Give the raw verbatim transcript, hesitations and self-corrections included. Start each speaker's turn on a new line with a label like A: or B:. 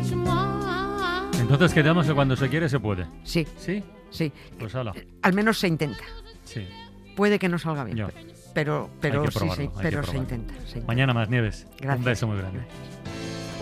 A: Entonces quedamos que cuando se quiere se puede.
B: Sí.
A: ¿Sí?
B: Sí.
A: Pues ala.
B: Al menos se intenta.
A: Sí.
B: Puede que no salga bien,
A: Yo.
B: pero, pero,
A: Hay que
B: sí,
A: probarlo,
B: sí,
A: hay
B: pero
A: que
B: se
A: probarlo.
B: intenta, se intenta.
A: Mañana más, Nieves.
B: Gracias.
A: Un beso muy grande.